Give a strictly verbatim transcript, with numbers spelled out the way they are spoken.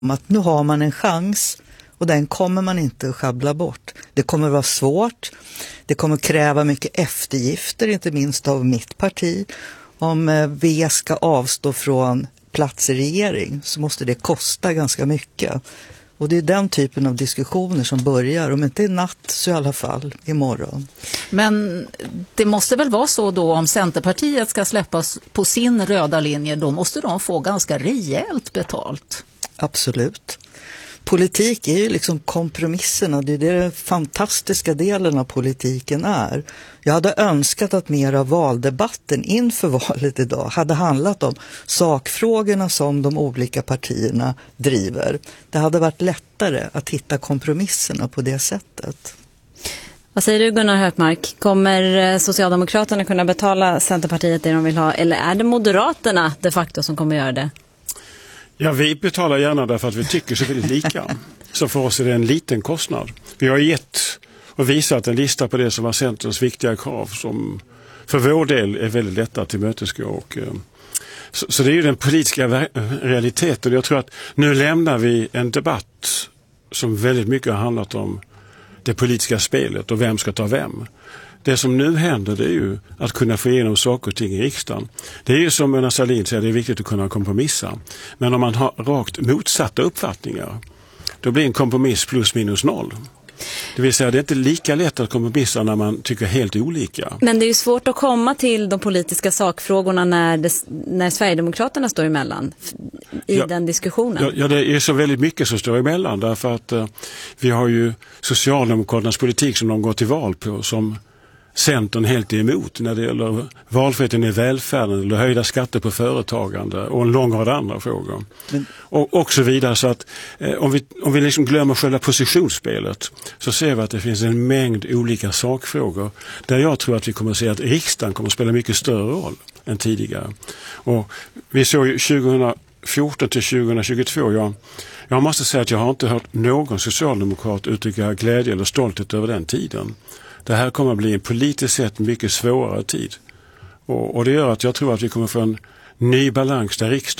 att nu har man en chans och den kommer man inte att schabbla bort. Det kommer vara svårt, det kommer kräva mycket eftergifter, inte minst av mitt parti. Om V ska avstå från plats i regering så måste det kosta ganska mycket. Och det är den typen av diskussioner som börjar, om inte i natt så i alla fall imorgon. Men det måste väl vara så då, om Centerpartiet ska släppas på sin röda linje, då måste de få ganska rejält betalt. Absolut. Politik är ju liksom kompromisserna, det är det den fantastiska delen av politiken är. Jag hade önskat att mer av valdebatten inför valet idag hade handlat om sakfrågorna som de olika partierna driver. Det hade varit lättare att hitta kompromisserna på det sättet. Vad säger du, Gunnar Hökmark? Kommer Socialdemokraterna kunna betala Centerpartiet det de vill ha, eller är det Moderaterna de facto som kommer göra det? Ja, vi betalar gärna därför att vi tycker så väldigt lika. Så för oss är det en liten kostnad. Vi har gett och visat en lista på det som var Centerns viktiga krav som för vår del är väldigt lätta att tillmötesgå. Och, så, så det är ju den politiska realiteten. Jag tror att nu lämnar vi en debatt som väldigt mycket har handlat om det politiska spelet och vem ska ta vem. Det som nu händer, det är ju att kunna få igenom saker och ting i riksdagen. Det är ju som Mona Sahlin säger, det är viktigt att kunna kompromissa. Men om man har rakt motsatta uppfattningar, då blir en kompromiss plus minus noll. Det vill säga, det är inte lika lätt att kompromissa när man tycker helt olika. Men det är ju svårt att komma till de politiska sakfrågorna när, det, när Sverigedemokraterna står emellan i ja, den diskussionen. Ja, ja, det är så väldigt mycket som står emellan. Därför att uh, vi har ju Socialdemokraternas politik som de går till val på, som Centern helt är emot när det gäller valfriheten i välfärden eller höjda skatter på företagande och en lång rad andra frågor. Men, och, och så vidare. Så att eh, om vi, om vi liksom glömmer själva positionsspelet så ser vi att det finns en mängd olika sakfrågor där jag tror att vi kommer att se att riksdagen kommer att spela mycket större roll än tidigare. Och vi såg ju tjugohundrafjorton till tjugohundratjugotvå, jag, jag måste säga att jag har inte hört någon socialdemokrat uttrycka glädje eller stolthet över den tiden. Det här kommer att bli en politiskt sett mycket svårare tid. Och, och det gör att jag tror att vi kommer få en ny balans där riksdagen